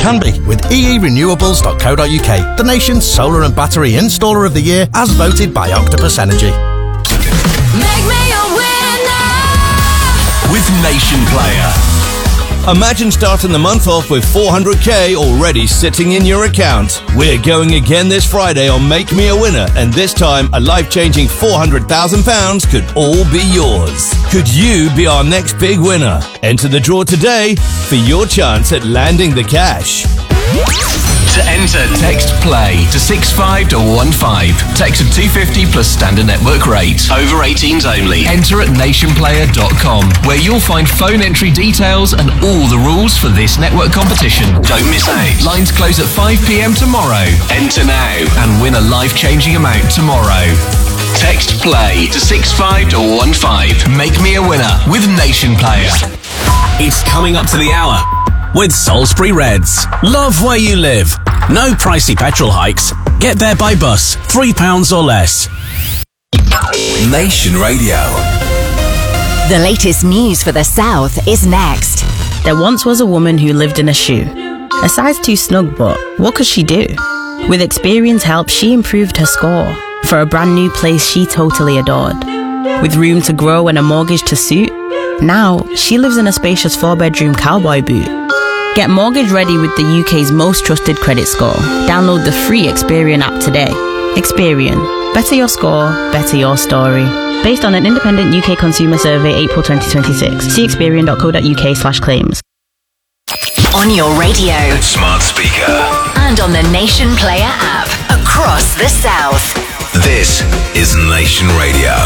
can be with eerenewables.co.uk, the nation's solar and battery installer of the year as voted by Octopus Energy. Make me a winner with Nation Player. Imagine starting the month off with 400k already sitting in your account. We're going again this Friday on Make Me a Winner, and this time a life-changing £400,000 could all be yours. Could you be our next big winner? Enter the draw today for your chance at landing the cash. To enter, text PLAY to 65115. Text of $2.50 plus standard network rate. Over 18s only. Enter at nationplayer.com, where you'll find phone entry details and all the rules for this network competition. Don't miss out. Lines close at 5 p.m. tomorrow. Enter now and win a life-changing amount tomorrow. Text PLAY to 65115. Make me a winner with Nation Player. It's coming up to the hour with Salisbury Reds. Love where you live. No pricey petrol hikes. Get there by bus, £3 or less. Nation Radio. The latest news for the South is next. There once was a woman who lived in a shoe. A size too snug, but what could she do? With Experian's help, she improved her score for a brand new place she totally adored. With room to grow and a mortgage to suit, now she lives in a spacious 4-bedroom cowboy boot. Get mortgage ready with the UK's most trusted credit score. Download the free Experian app today. Experian. Better your score, better your story. Based on an independent UK consumer survey, April 2026. See experian.co.uk/claims. On your radio, Smart speaker. and on the Nation Player app. Across the South. This is Nation Radio.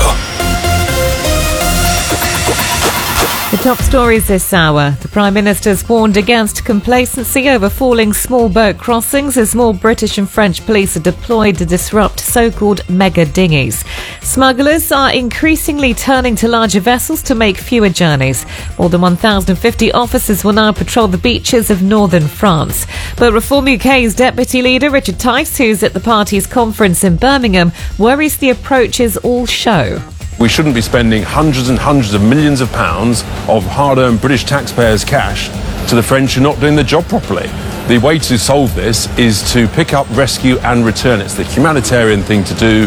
The top stories this hour. The Prime Minister's warned against complacency over falling small boat crossings as more British and French police are deployed to disrupt so-called mega dinghies. Smugglers are increasingly turning to larger vessels to make fewer journeys. More than 1,050 officers will now patrol the beaches of northern France. But Reform UK's deputy leader, Richard Tice, who's at the party's conference in Birmingham, worries the approach is all show. We shouldn't be spending hundreds and hundreds of millions of pounds of hard-earned British taxpayers' cash to the French who are not doing the job properly. The way to solve this is to pick up, rescue and return. It's the humanitarian thing to do.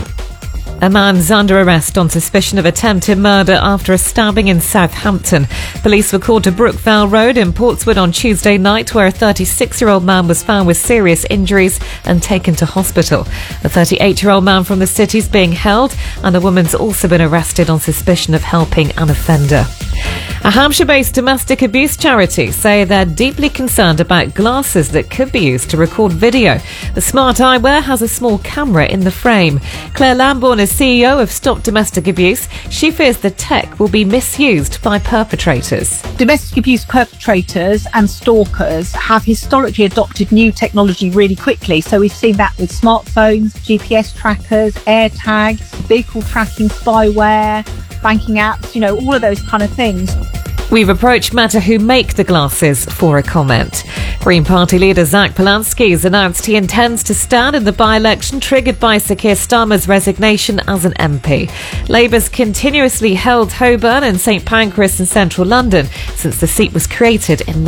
A man's under arrest on suspicion of attempted murder after a stabbing in Southampton. Police were called to Brookvale Road in Portswood on Tuesday night, where a 36-year-old man was found with serious injuries and taken to hospital. A 38-year-old man from the city is being held, and a woman's also been arrested on suspicion of helping an offender. A Hampshire-based domestic abuse charity say they're deeply concerned about glasses that could be used to record video. The smart eyewear has a small camera in the frame. Claire Lambourne is CEO of Stop Domestic Abuse. She fears the tech will be misused by perpetrators. Domestic abuse perpetrators and stalkers have historically adopted new technology really quickly. So we've seen that with smartphones, GPS trackers, AirTags, vehicle tracking, spyware, banking apps, all of those kind of things. We've approached Meta, who make the glasses, for a comment. Green Party leader Zach Polanski has announced he intends to stand in the by-election triggered by Sir Keir Starmer's resignation as an MP. Labour's continuously held Holborn and St Pancras in central London since the seat was created in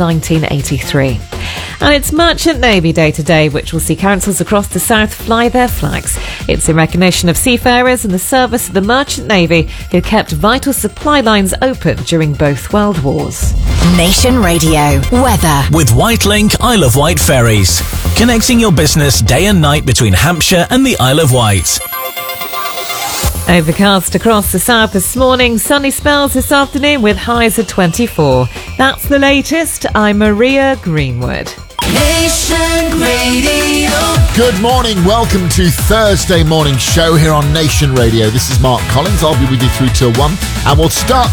1983. And it's Merchant Navy Day today, which will see councils across the south fly their flags. It's in recognition of seafarers and the service of the Merchant Navy who kept vital supply lines open during both World Wars. Nation Radio. Weather. With Whitelink Isle of Wight ferries. Connecting your business day and night between Hampshire and the Isle of Wight. Overcast across the south this morning, sunny spells this afternoon with highs of 24. That's the latest. I'm Maria Greenwood. Nation Radio. Good morning, welcome to Thursday morning show here on Nation Radio. This is Mark Collins, I'll be with you through till 1, and we'll start the